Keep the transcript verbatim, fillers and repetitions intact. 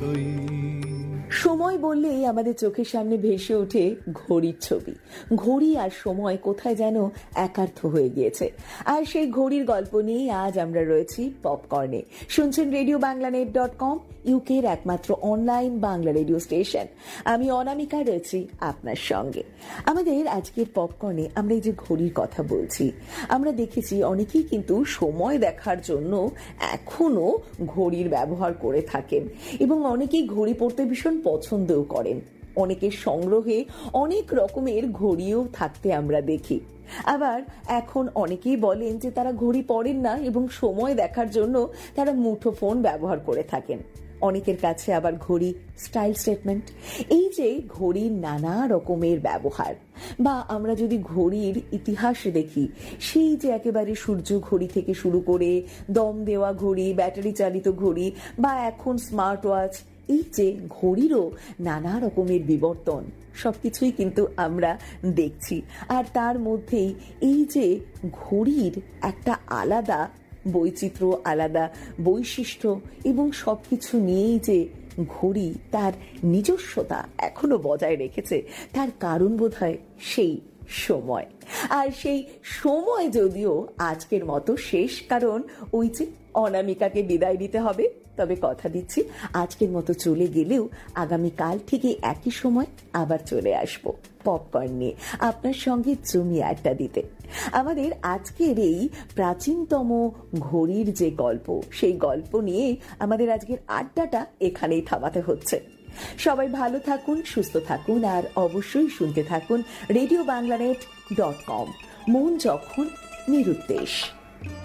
থই। সময় বললেই আমাদের চোখের সামনে ভেসে ওঠে ঘড়ির ছবি। ঘড়ি আর সময় কোথায় যেন একার্থ হয়ে গিয়েছে। আর সেই ঘড়ির গল্প নিয়েই আজ আমরা রয়েছি পপকর্নে। শুনছেন radio Bangla net dot com, ইউকের একমাত্র অনলাইন বাংলা রেডিও স্টেশন। আমি অনামিকা রয়েছি আপনার সঙ্গে। আমাদের আজকের পপকর্নে আমরা এই যে ঘড়ির কথা বলছি, আমরা দেখেছি অনেকেই কিন্তু সময় দেখার জন্য এখনো ঘড়ির ব্যবহার করে থাকেন এবং অনেকেই ঘড়ি পরতে ভীষণ পছন্দও করেন। অনেকের সংগ্রহে অনেক রকমের ঘড়িও থাকতে আমরা দেখি। আবার এখন অনেকেই বলেন যে তারা ঘড়ি পরেন না এবং সময় দেখার জন্য তারা মুঠোফোন ব্যবহার করে থাকেন। অনেকের কাছে আবার ঘড়ি স্টাইল স্টেটমেন্ট। এই যে ঘড়ির নানা রকমের ব্যবহার, বা আমরা যদি ঘড়ির ইতিহাস দেখি, সেই যে একেবারে সূর্য ঘড়ি থেকে শুরু করে দম দেওয়া ঘড়ি, ব্যাটারি চালিত ঘড়ি, বা এখন স্মার্ট ওয়াচ, এই যে ঘড়িরও নানা রকমের বিবর্তন, সবকিছুই কিন্তু আমরা দেখছি। আর তার মধ্যেই এই যে ঘড়ির একটা আলাদা বৈচিত্র্য, আলাদা বৈশিষ্ট্য এবং সবকিছু নিয়েই যে ঘড়ি তার নিজস্বতা এখনো বজায় রেখেছে, তার কারণ বোধহয় সেই সময়। আর সেই সময় যদিও আজকের মতো শেষ, কারণ ওই যে অনামিকাকে বিদায় দিতে হবে। তবে কথা দিচ্ছি, আজকের মতো চলে গেলেও আগামীকাল থেকে একই সময় আবার চলে আসবো পপকর্ন নিয়ে আপনার সঙ্গে জমি আড্ডা দিতে। আমাদের আজকের এই প্রাচীনতম ঘড়ির যে গল্প, সেই গল্প নিয়ে আমাদের আজকের আড্ডাটা এখানেই থামাতে হচ্ছে। সবাই ভালো থাকুন, সুস্থ থাকুন, আর অবশ্যই শুনতে থাকুন radio Bangla net dot com. মন যখন নিরুদ্দেশ।